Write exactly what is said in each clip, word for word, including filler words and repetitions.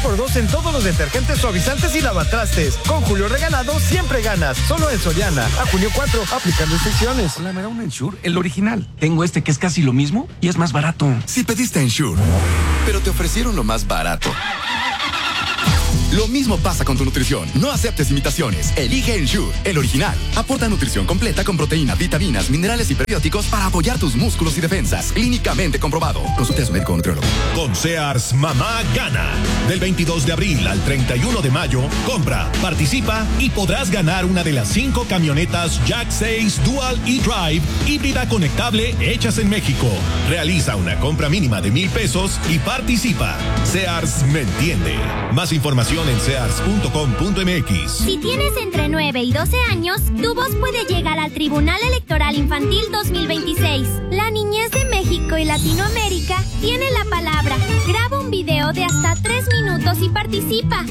por dos en todos los detergentes, suavizantes y lavatrastes. Con Julio Regalado siempre ganas. Solo en Soriana. A junio cuatro, aplican restricciones. Hola, ¿me da un Ensure? El original. Tengo este que es casi lo mismo y es más barato. Si pediste Ensure, pero te ofrecieron lo más barato. Lo mismo pasa con tu nutrición. No aceptes imitaciones. Elige Ensure, el original. Aporta nutrición completa con proteína, vitaminas, minerales y prebióticos para apoyar tus músculos y defensas. Clínicamente comprobado. Consulte a su médico o nutriólogo. Con Sears, mamá gana. Del veintidós de abril al treinta y uno de mayo, compra, participa y podrás ganar una de las cinco camionetas Jack seis Dual E-Drive híbrida conectable hechas en México. Realiza una compra mínima de mil pesos y participa. Sears me entiende. Más información en sears punto com punto m x. Si tienes entre nueve y doce años, tu voz puede llegar al Tribunal Electoral Infantil dos mil veintiséis. La niñez de México y Latinoamérica tiene la palabra. Graba un video de hasta tres minutos y participa.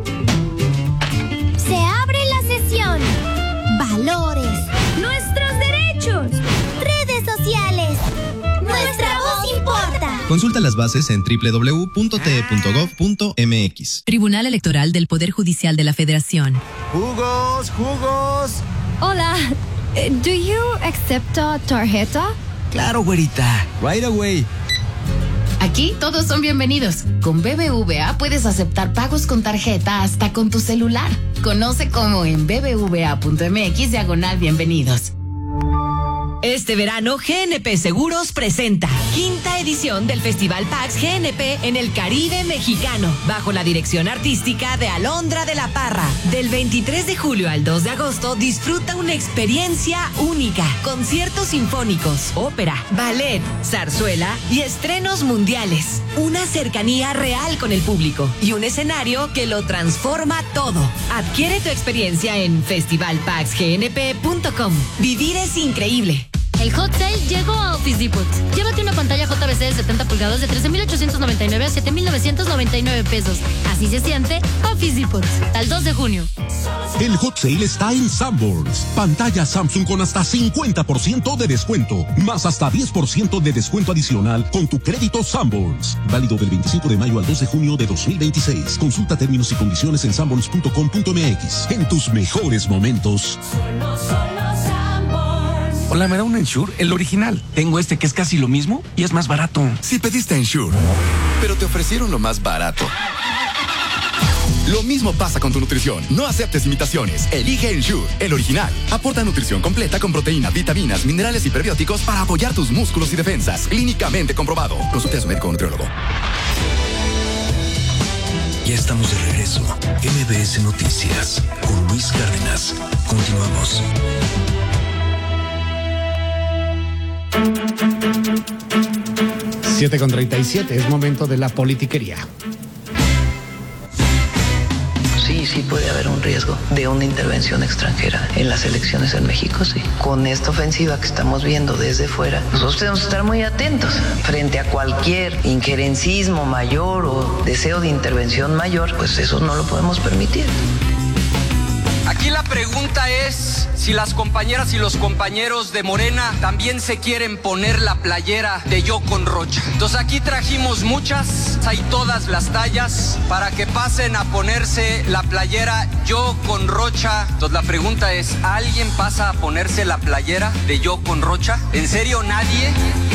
Se abre la sesión. Valores. Nuestros derechos. Redes sociales. Nuestra voz importa. Consulta las bases en doble u doble u doble u punto t e punto gov punto m x. Tribunal Electoral del Poder Judicial de la Federación. ¡Jugos, jugos! Hola, ¿do you accept a tarjeta? Claro, güerita. Right away. Aquí todos son bienvenidos. Con B B V A puedes aceptar pagos con tarjeta hasta con tu celular. Conoce cómo en b b v a punto m x diagonal bienvenidos. Este verano, G N P Seguros presenta quinta edición del Festival Pax G N P en el Caribe mexicano, bajo la dirección artística de Alondra de la Parra. Del veintitrés de julio al dos de agosto, disfruta una experiencia única. Conciertos sinfónicos, ópera, ballet, zarzuela y estrenos mundiales. Una cercanía real con el público y un escenario que lo transforma todo. Adquiere tu experiencia en festival pax g n p punto com. Vivir es increíble. El Hot Sale llegó a Office Depot. Llévate una pantalla J V C de setenta pulgadas de trece mil ochocientos noventa y nueve a siete mil novecientos noventa y nueve pesos. Así se siente Office Depot. Al dos de junio. El Hot Sale está en Sanborns. Pantalla Samsung con hasta cincuenta por ciento de descuento, más hasta diez por ciento de descuento adicional con tu crédito Sanborns. Válido del veinticinco de mayo al dos de junio de dos mil veintiséis. Consulta términos y condiciones en sanborns punto com punto m x. En tus mejores momentos. Solo, solo Hola, ¿me da un Ensure? El original. Tengo este que es casi lo mismo y es más barato. Si pediste Ensure, pero te ofrecieron lo más barato. Lo mismo pasa con tu nutrición. No aceptes imitaciones. Elige Ensure, el original. Aporta nutrición completa con proteína, vitaminas, minerales y prebióticos para apoyar tus músculos y defensas. Clínicamente comprobado. Consulte a su médico o nutriólogo. Ya estamos de regreso. M B S Noticias con Luis Cárdenas. Continuamos. siete con treinta y siete, es momento de la politiquería. Sí, sí puede haber un riesgo de una intervención extranjera en las elecciones en México, sí. Con esta ofensiva que estamos viendo desde fuera, nosotros tenemos que estar muy atentos frente a cualquier injerencismo mayor o deseo de intervención mayor, pues eso no lo podemos permitir. Aquí la pregunta es si las compañeras y los compañeros de Morena también se quieren poner la playera de Yo con Rocha. Entonces aquí trajimos muchas, hay todas las tallas, para que pasen a ponerse la playera Yo con Rocha. Entonces la pregunta es, ¿alguien pasa a ponerse la playera de Yo con Rocha? ¿En serio nadie?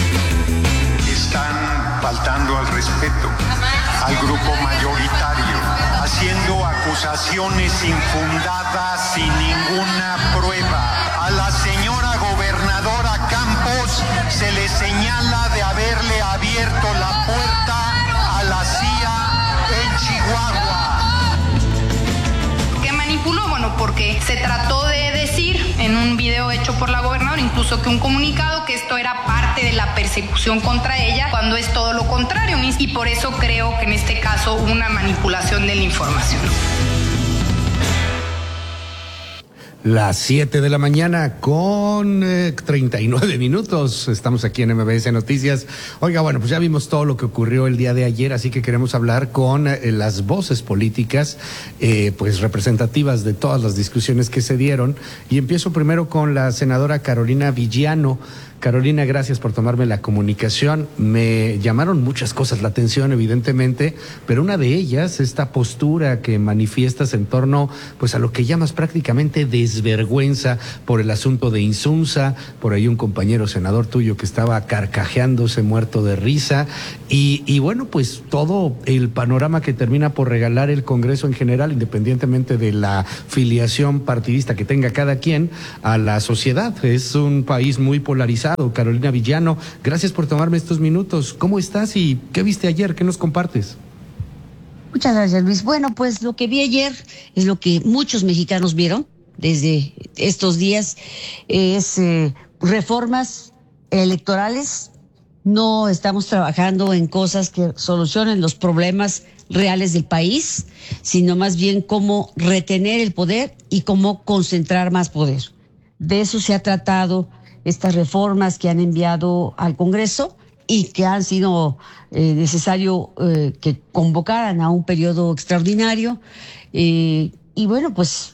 Están faltando al respeto al grupo mayoritario, haciendo acusaciones infundadas sin ninguna prueba. A la señora gobernadora Campos se le señala de haberle abierto la puerta a la C I A en Chihuahua. ¿Qué manipuló? Bueno, porque se trató de decir en un video hecho por la gobernadora, incluso que un comunicado, que esto era parte de la persecución contra ella, cuando es todo lo contrario, y por eso creo que en este caso hubo una manipulación de la información. Las siete de la mañana con eh, treinta y nueve minutos. Estamos aquí en M B S Noticias. Oiga, bueno, pues ya vimos todo lo que ocurrió el día de ayer, así que queremos hablar con eh, las voces políticas, eh, pues representativas de todas las discusiones que se dieron. Y empiezo primero con la senadora Carolina Villano. Carolina, gracias por tomarme la comunicación. Me llamaron muchas cosas la atención, evidentemente, pero una de ellas, esta postura que manifiestas en torno pues a lo que llamas prácticamente desvergüenza por el asunto de Insunza, por ahí un compañero senador tuyo que estaba carcajeándose muerto de risa, y, y bueno, pues todo el panorama que termina por regalar el Congreso en general, independientemente de la filiación partidista que tenga cada quien, a la sociedad. Es un país muy polarizado. Carolina Villano, gracias por tomarme estos minutos. ¿Cómo estás y qué viste ayer? ¿Qué nos compartes? Muchas gracias, Luis. Bueno, pues lo que vi ayer es lo que muchos mexicanos vieron desde estos días, es eh, reformas electorales. No estamos trabajando en cosas que solucionen los problemas reales del país, sino más bien cómo retener el poder y cómo concentrar más poder. De eso se ha tratado estas reformas que han enviado al Congreso y que han sido eh, necesario eh, que convocaran a un periodo extraordinario. Eh, y bueno, pues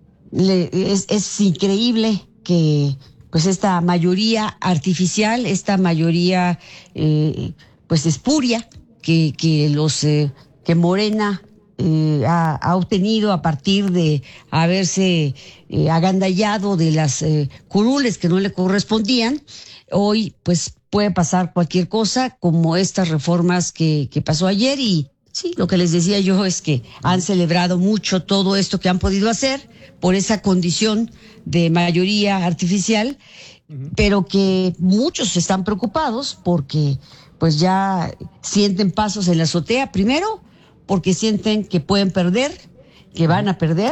le, es, es increíble que pues esta mayoría artificial, esta mayoría eh, pues espuria que, que los eh, que Morena Eh, ha, ha obtenido a partir de haberse eh, agandallado de las eh, curules que no le correspondían, hoy pues puede pasar cualquier cosa como estas reformas que, que pasó ayer. Y sí, lo que les decía yo es que han celebrado mucho todo esto que han podido hacer por esa condición de mayoría artificial, uh-huh. pero que muchos están preocupados porque pues ya sienten pasos en la azotea, primero porque sienten que pueden perder, que van a perder,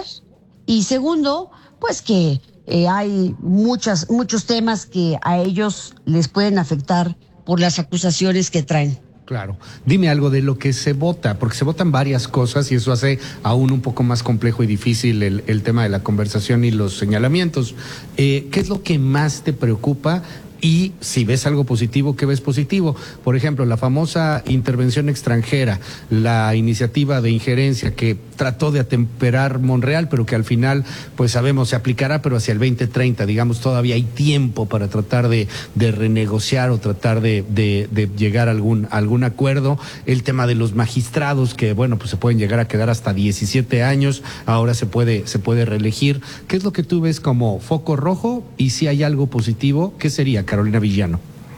y segundo, pues que eh, hay muchas, muchos temas que a ellos les pueden afectar por las acusaciones que traen. Claro. Dime algo de lo que se vota, porque se votan varias cosas y eso hace aún un poco más complejo y difícil el, el tema de la conversación y los señalamientos. Eh, ¿Qué es lo que más te preocupa? Y si ves algo positivo, ¿qué ves positivo? Por ejemplo, la famosa intervención extranjera, la iniciativa de injerencia que trató de atemperar Monreal, pero que al final, pues sabemos, se aplicará, pero hacia el veinte treinta, digamos, todavía hay tiempo para tratar de, de renegociar o tratar de, de, de llegar a algún, a algún acuerdo. El tema de los magistrados, que bueno, pues se pueden llegar a quedar hasta diecisiete años, ahora se puede, se puede reelegir. ¿Qué es lo que tú ves como foco rojo? Y si hay algo positivo, ¿qué sería, Carolina Villano?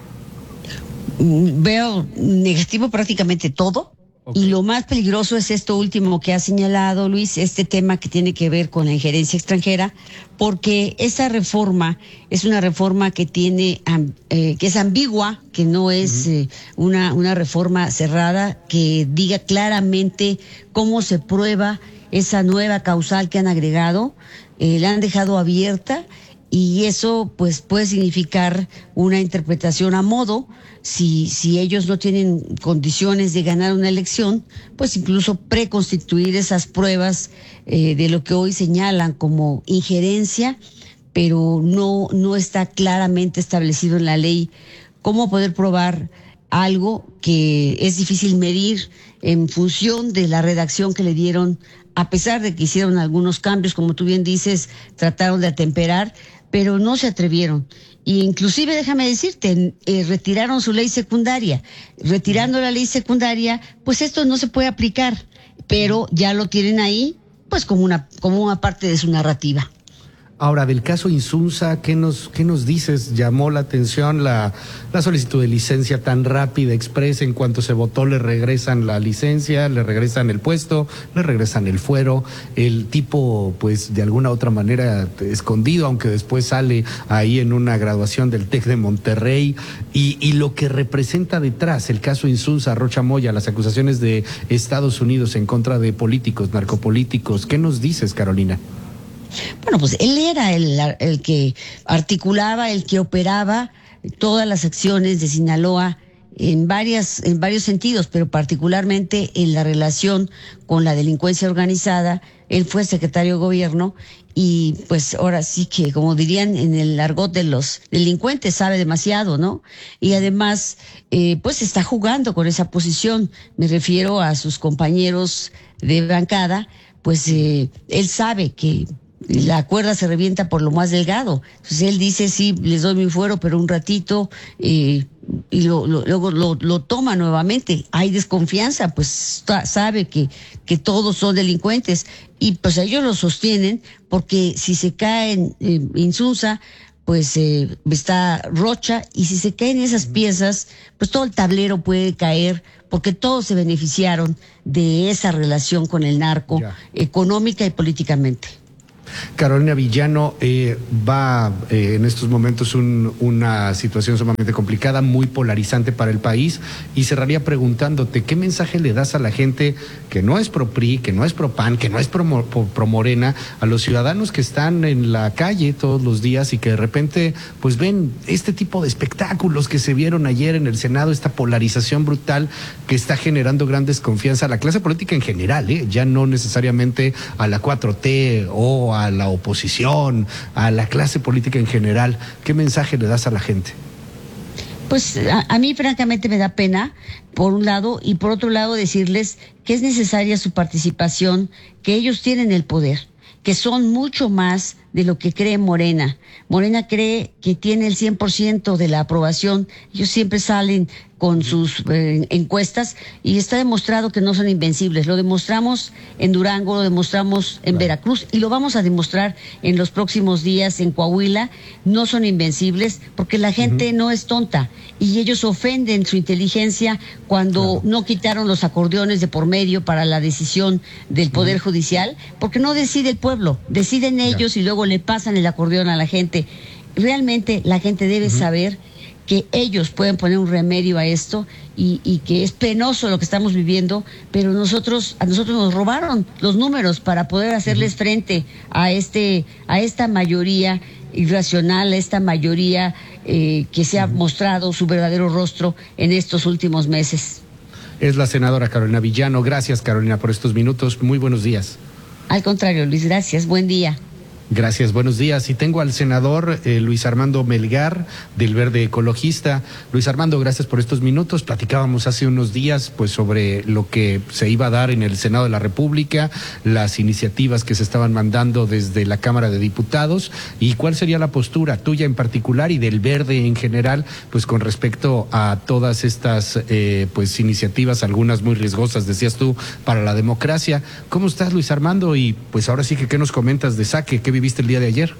Veo negativo prácticamente todo. Okay. Y lo más peligroso es esto último que ha señalado Luis, este tema que tiene que ver con la injerencia extranjera, porque esa reforma es una reforma que tiene eh, que es ambigua, que no es uh-huh. eh, una, una reforma cerrada, que diga claramente cómo se prueba esa nueva causal que han agregado, eh, la han dejado abierta. Y eso pues puede significar una interpretación a modo. Si, si ellos no tienen condiciones de ganar una elección, pues incluso preconstituir esas pruebas eh, de lo que hoy señalan como injerencia, pero no, no está claramente establecido en la ley cómo poder probar algo que es difícil medir en función de la redacción que le dieron, a pesar de que hicieron algunos cambios, como tú bien dices, trataron de atemperar, pero no se atrevieron. Y inclusive, déjame decirte, eh, retiraron su ley secundaria. Retirando la ley secundaria, pues esto no se puede aplicar, pero ya lo tienen ahí, pues como una, como una parte de su narrativa. Ahora, del caso Insunza, ¿qué nos, qué nos dices? Llamó la atención la, la solicitud de licencia tan rápida, expresa. En cuanto se votó, le regresan la licencia, le regresan el puesto, le regresan el fuero. El tipo, pues, de alguna otra manera escondido, aunque después sale ahí en una graduación del TEC de Monterrey. Y, y lo que representa detrás, el caso Insunza, Rocha Moya, las acusaciones de Estados Unidos en contra de políticos, narcopolíticos. ¿Qué nos dices, Carolina? Bueno, pues él era el, el que articulaba, el que operaba todas las acciones de Sinaloa en varias, en varios sentidos, pero particularmente en la relación con la delincuencia organizada. Él fue secretario de gobierno y pues ahora sí que, como dirían en el argot de los delincuentes, sabe demasiado, ¿no? Y además, eh, pues está jugando con esa posición. Me refiero a sus compañeros de bancada, pues eh, él sabe que la cuerda se revienta por lo más delgado. Entonces él dice, sí, les doy mi fuero, pero un ratito, eh, y luego lo, lo, lo, lo toma nuevamente. Hay desconfianza, pues sabe que, que todos son delincuentes, y pues ellos lo sostienen, porque si se caen eh, Insunza, pues eh, está Rocha, y si se caen esas piezas, pues todo el tablero puede caer, porque todos se beneficiaron de esa relación con el narco, ya, económica y políticamente. Carolina Villano, eh, va eh, en estos momentos un, una situación sumamente complicada, muy polarizante para el país, y cerraría preguntándote qué mensaje le das a la gente que no es pro P R I, que no es pro P A N, que no es pro, pro, pro Morena, a los ciudadanos que están en la calle todos los días y que de repente pues ven este tipo de espectáculos que se vieron ayer en el Senado, esta polarización brutal que está generando gran desconfianza a la clase política en general, ¿eh? Ya no necesariamente a la cuatro T o a la oposición, a la clase política en general. ¿Qué mensaje le das a la gente? Pues a, a mí francamente me da pena, por un lado, y por otro lado decirles que es necesaria su participación, que ellos tienen el poder, que son mucho más de lo que cree Morena. Morena cree que tiene el cien por ciento de la aprobación. Ellos siempre salen con sus eh, encuestas y está demostrado que no son invencibles. Lo demostramos en Durango, lo demostramos en Veracruz y lo vamos a demostrar en los próximos días en Coahuila. No son invencibles porque la gente uh-huh. no es tonta y ellos ofenden su inteligencia cuando claro. no quitaron los acordeones de por medio para la decisión del Poder uh-huh. Judicial, porque no decide el pueblo, deciden ellos yeah. y luego le pasan el acordeón a la gente. Realmente la gente debe uh-huh. saber que ellos pueden poner un remedio a esto y, y que es penoso lo que estamos viviendo, pero nosotros a nosotros nos robaron los números para poder hacerles uh-huh. frente a este a esta mayoría irracional, a esta mayoría eh, que se ha uh-huh. mostrado su verdadero rostro en estos últimos meses. Es la senadora Carolina Villano. Gracias, Carolina, por estos minutos. Muy buenos días. Al contrario, Luis, gracias. Buen día. Gracias, buenos días. Y tengo al senador eh, Luis Armando Melgar, del Verde Ecologista. Luis Armando, gracias por estos minutos. Platicábamos hace unos días pues sobre lo que se iba a dar en el Senado de la República, las iniciativas que se estaban mandando desde la Cámara de Diputados, y cuál sería la postura tuya en particular y del Verde en general, pues con respecto a todas estas eh, pues iniciativas, algunas muy riesgosas, decías tú, para la democracia. ¿Cómo estás, Luis Armando? Y pues ahora sí que, ¿qué nos comentas de Saque? ¿Qué viviste el día de ayer?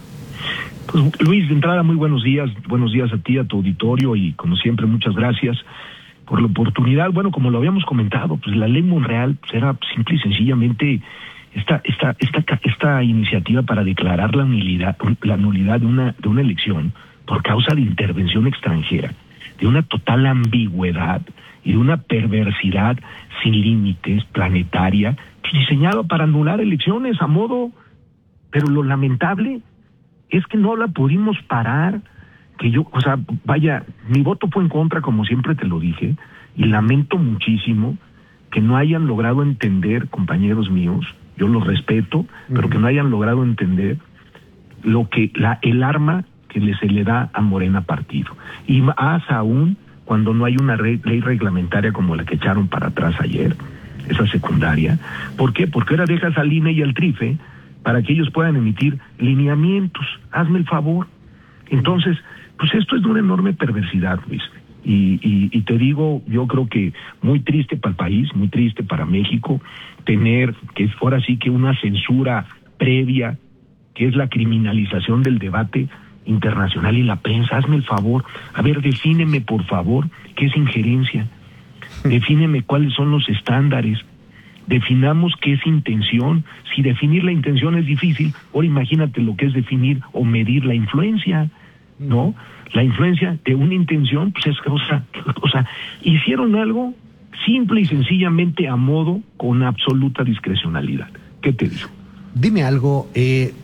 Pues Luis, de entrada muy buenos días, buenos días a ti, a tu auditorio, y como siempre muchas gracias por la oportunidad. Bueno, como lo habíamos comentado, pues la ley Monreal pues, era simple y sencillamente esta esta esta esta iniciativa para declarar la nulidad la nulidad de una de una elección por causa de intervención extranjera, de una total ambigüedad y de una perversidad sin límites, planetaria, diseñada para anular elecciones a modo. Pero lo lamentable es que no la pudimos parar, que yo, o sea, vaya, mi voto fue en contra, como siempre te lo dije, y lamento muchísimo que no hayan logrado entender, compañeros míos, yo los respeto, uh-huh. pero que no hayan logrado entender lo que, la, el arma que le, se le da a Morena partido. Y más aún cuando no hay una re, ley reglamentaria como la que echaron para atrás ayer, esa secundaria. ¿Por qué? Porque ahora dejas al I N E y al TRIFE para que ellos puedan emitir lineamientos. Hazme el favor. Entonces, pues esto es de una enorme perversidad, Luis. Y, y, y te digo, yo creo que muy triste para el país, muy triste para México, tener que ahora sí que una censura previa, que es la criminalización del debate internacional y la prensa. Hazme el favor. A ver, defíneme, por favor, qué es injerencia. Defíneme cuáles son los estándares. Definamos qué es intención. Si definir la intención es difícil, ahora imagínate lo que es definir o medir la influencia, ¿no? La influencia de una intención, pues es cosa, o sea, hicieron algo simple y sencillamente a modo, con absoluta discrecionalidad. ¿Qué te digo? Dime algo, eh,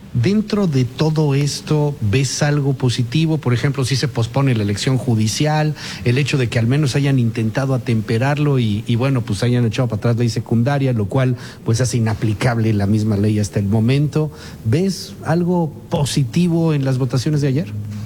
Dentro de todo esto, ¿ves algo positivo? Por ejemplo, si se pospone la elección judicial, el hecho de que al menos hayan intentado atemperarlo y, y bueno, pues hayan echado para atrás ley secundaria, lo cual pues hace inaplicable la misma ley hasta el momento. ¿Ves algo positivo en las votaciones de ayer?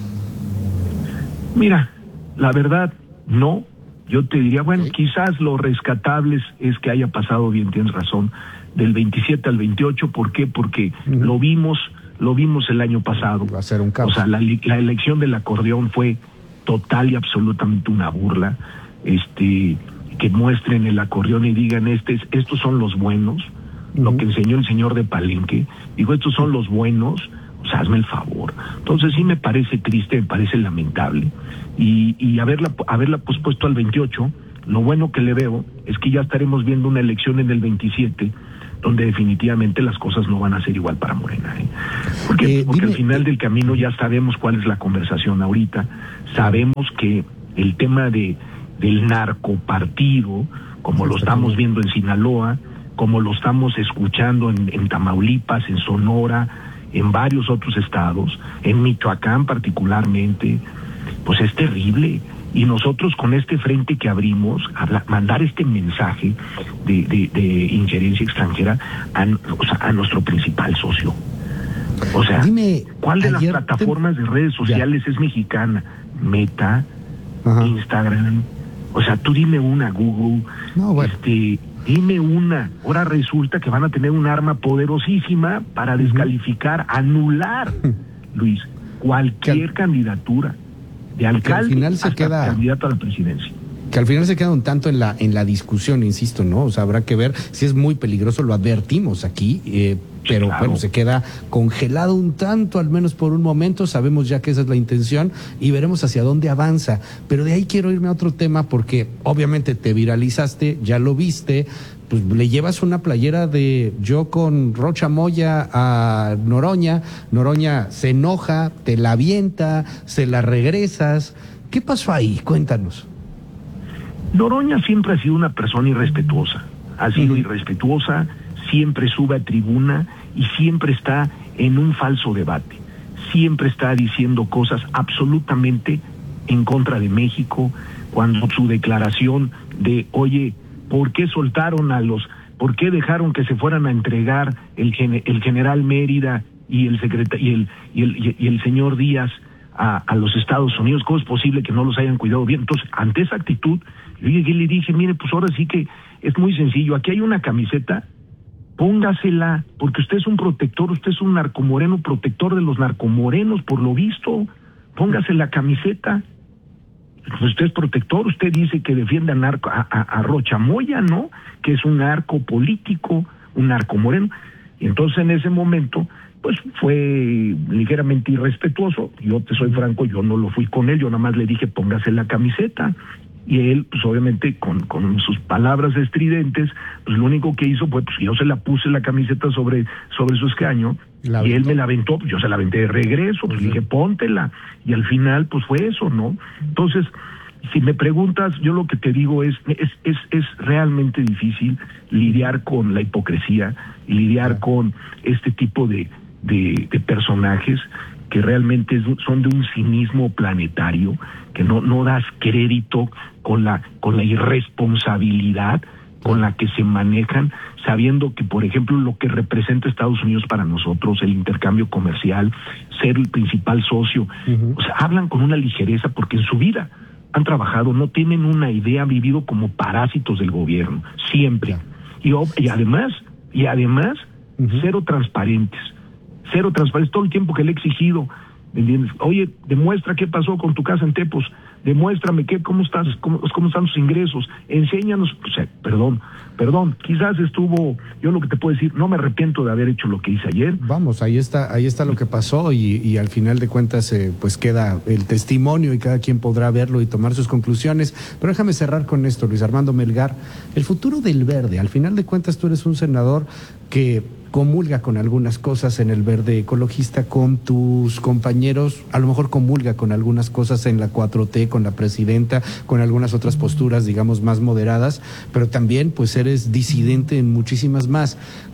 Mira, la verdad, no. Yo te diría, bueno, okay. quizás lo rescatable es, es que haya pasado bien, tienes razón, del veintisiete al veintiocho. ¿Por qué? Porque uh-huh. lo vimos lo vimos el año pasado. Va a ser un caos. O sea, la, la elección del acordeón fue total y absolutamente una burla. Este, que muestren el acordeón y digan, este, estos son los buenos, uh-huh. lo que enseñó el señor de Palenque. Digo, estos son los buenos, o sea, hazme el favor. Entonces sí me parece triste, me parece lamentable. Y, y haberla, haberla pospuesto al veintiocho, lo bueno que le veo es que ya estaremos viendo una elección en el veintisiete, donde definitivamente las cosas no van a ser igual para Morena, ¿eh? Porque, eh, porque dime, al final del camino ya sabemos cuál es la conversación ahorita, sabemos que el tema de del narcopartido, como lo estamos viendo en Sinaloa, como lo estamos escuchando en, en Tamaulipas, en Sonora, en varios otros estados, en Michoacán particularmente, pues es terrible. Y nosotros con este frente que abrimos, habla, mandar este mensaje de, de, de injerencia extranjera a, o sea, a nuestro principal socio. O sea, dime, ¿cuál de las plataformas te... de redes sociales ya. es mexicana? Meta, Ajá. Instagram, o sea, tú dime una, Google, no, bueno. este, dime una. Ahora resulta que van a tener un arma poderosísima para descalificar, uh-huh. anular, Luis, cualquier que... candidatura de alcalde al final se hasta queda candidato a la presidencia. Que al final se queda un tanto en la en la discusión, insisto, ¿no? O sea, habrá que ver si es muy peligroso, lo advertimos aquí, eh, pero claro. bueno, se queda congelado un tanto, al menos por un momento, sabemos ya que esa es la intención y veremos hacia dónde avanza. Pero de ahí quiero irme a otro tema porque obviamente te viralizaste, ya lo viste, pues le llevas una playera de yo con Rocha Moya a Noroña, Noroña se enoja, te la avienta, se la regresas. ¿Qué pasó ahí? Cuéntanos. Noroña siempre ha sido una persona irrespetuosa, ha sido uh-huh. irrespetuosa, siempre sube a tribuna y siempre está en un falso debate, siempre está diciendo cosas absolutamente en contra de México, cuando su declaración de, oye, ¿por qué soltaron a los, por qué dejaron que se fueran a entregar el, el general Mérida y el secreta, y el, y el, y el señor Díaz a, a los Estados Unidos? ¿Cómo es posible que no los hayan cuidado bien? Entonces, ante esa actitud, yo llegué y le dije, mire, pues ahora sí que es muy sencillo, aquí hay una camiseta, póngasela, porque usted es un protector, usted es un narcomoreno, protector de los narcomorenos, por lo visto, póngase la camiseta. Pues usted es protector, usted dice que defiende a, narco, a, a, a Rocha Moya, ¿no? Que es un narco político, un narcomoreno. Y entonces en ese momento, pues fue ligeramente irrespetuoso. Yo te soy franco, yo no lo fui con él, yo nada más le dije, póngase la camiseta. Y él, pues obviamente, con, con sus palabras estridentes, pues lo único que hizo fue, pues yo se la puse la camiseta sobre, sobre su escaño, la y él me la aventó, pues yo se la aventé de regreso, pues uh-huh. le dije, póntela, y al final, pues fue eso, ¿no? Entonces, si me preguntas, yo lo que te digo es, es, es, es realmente difícil lidiar con la hipocresía, y lidiar uh-huh. con este tipo de, de, de personajes que realmente son de un cinismo planetario, que no, no das crédito con la, con la irresponsabilidad con la que se manejan, sabiendo que, por ejemplo, lo que representa Estados Unidos para nosotros, el intercambio comercial, ser el principal socio, uh-huh. o sea, hablan con una ligereza porque en su vida han trabajado, no tienen una idea, han vivido como parásitos del gobierno, siempre. Y, y además, y además, uh-huh. cero transparentes. Cero transparencia, todo el tiempo que le he exigido, ¿me entiendes? Oye, demuestra qué pasó con tu casa en Tepos, demuéstrame qué, cómo estás, cómo, cómo están tus ingresos, enséñanos, o sea, perdón, perdón, quizás estuvo, yo lo que te puedo decir, no me arrepiento de haber hecho lo que hice ayer. Vamos, ahí está, ahí está lo que pasó y, y al final de cuentas, eh, pues queda el testimonio y cada quien podrá verlo y tomar sus conclusiones, pero déjame cerrar con esto, Luis Armando Melgar, el futuro del verde, al final de cuentas tú eres un senador que comulga con algunas cosas en el verde ecologista con tus compañeros, a lo mejor comulga con algunas cosas en la cuatro T, con la presidenta, con algunas otras posturas, digamos, más moderadas, pero también pues eres disidente en muchísimas más.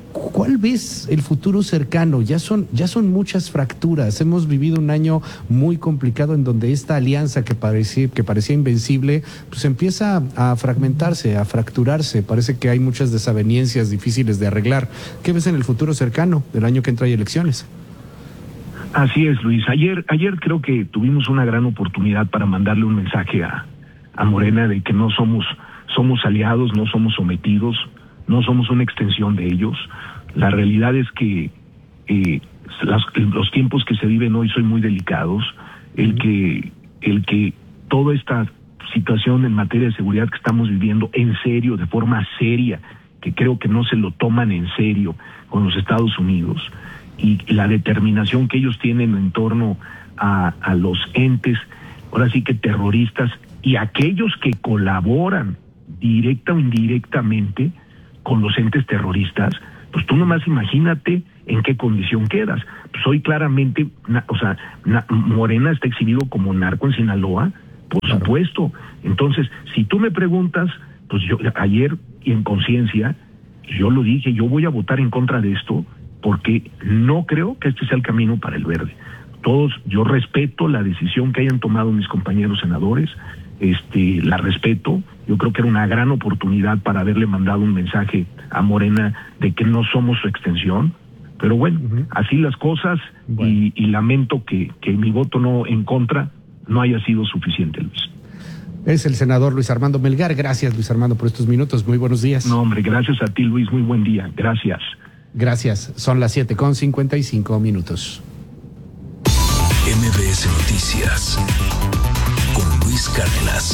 ¿Cuál ves el futuro cercano? Ya son, ya son muchas fracturas. Hemos vivido un año muy complicado en donde esta alianza que parecía, que parecía invencible, pues empieza a fragmentarse, a fracturarse. Parece que hay muchas desavenencias difíciles de arreglar. ¿Qué ves en el futuro cercano del año que entra hay elecciones? Así es, Luis. Ayer, ayer creo que tuvimos una gran oportunidad para mandarle un mensaje a, a Morena de que no somos, somos aliados, no somos sometidos, no somos una extensión de ellos. La realidad es que eh, las, los tiempos que se viven hoy son muy delicados. El que, el que toda esta situación en materia de seguridad que estamos viviendo en serio, de forma seria, que creo que no se lo toman en serio con los Estados Unidos, y la determinación que ellos tienen en torno a, a los entes, ahora sí que terroristas, y aquellos que colaboran directa o indirectamente con los entes terroristas, pues tú nomás imagínate en qué condición quedas. Pues hoy claramente, na, o sea, na, Morena está exhibido como narco en Sinaloa, por claro. supuesto. Entonces, si tú me preguntas, pues yo ayer y en conciencia, yo lo dije, yo voy a votar en contra de esto, porque no creo que este sea el camino para el verde. Todos, yo respeto la decisión que hayan tomado mis compañeros senadores, este, la respeto. Yo creo que era una gran oportunidad para haberle mandado un mensaje a Morena de que no somos su extensión, pero bueno, uh-huh. así las cosas, bueno. y, y lamento que, que mi voto no en contra no haya sido suficiente, Luis. Es el senador Luis Armando Melgar. Gracias, Luis Armando, por estos minutos. Muy buenos días. No, hombre, gracias a ti, Luis. Muy buen día. Gracias. Gracias. Son las siete con cincuenta y cinco minutos. M B S Noticias con Luis Cárdenas.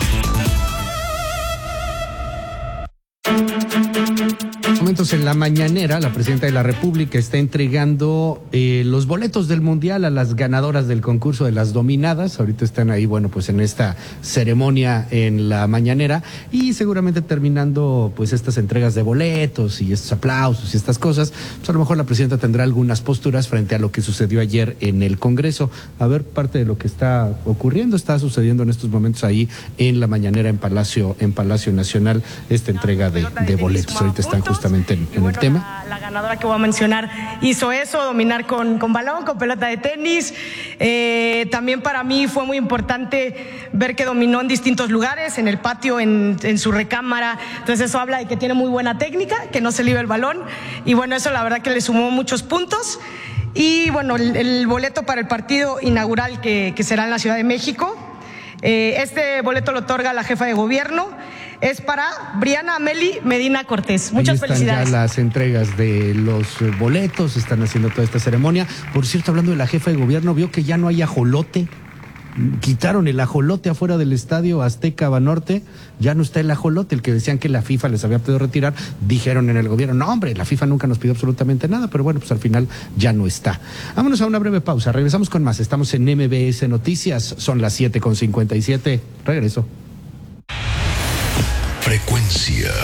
Momentos en la mañanera, la presidenta de la República está entregando eh, los boletos del Mundial a las ganadoras del concurso de las dominadas. Ahorita están ahí, bueno, pues en esta ceremonia en la mañanera, y seguramente terminando pues estas entregas de boletos y estos aplausos y estas cosas, pues a lo mejor la presidenta tendrá algunas posturas frente a lo que sucedió ayer en el Congreso. A ver, parte de lo que está ocurriendo, está sucediendo en estos momentos ahí en la mañanera en Palacio, en Palacio Nacional, esta entrega de, de boletos. Ahorita están justamente en, en el tema. La, la ganadora que voy a mencionar hizo eso, dominar con, con balón, con pelota de tenis. Eh, también para mí fue muy importante ver que dominó en distintos lugares, en el patio, en, en su recámara. Entonces eso habla de que tiene muy buena técnica, que no se libra el balón. Y bueno, eso la verdad que le sumó muchos puntos. Y bueno, el, el boleto para el partido inaugural que, que será en la Ciudad de México. Eh, este boleto lo otorga la jefa de gobierno. Es para Briana Ameli Medina Cortés. Muchas Ahí están felicidades. Ya las entregas de los boletos, están haciendo toda esta ceremonia. Por cierto, hablando de la jefa de gobierno, vio que ya no hay ajolote. Quitaron el ajolote afuera del estadio Azteca Banorte. Ya no está el ajolote, el que decían que la FIFA les había pedido retirar. Dijeron en el gobierno, no hombre, la FIFA nunca nos pidió absolutamente nada, pero bueno, pues al final ya no está. Vámonos a una breve pausa, regresamos con más. Estamos en M B S Noticias, son las siete con cincuenta y siete. Regreso. Frecuencia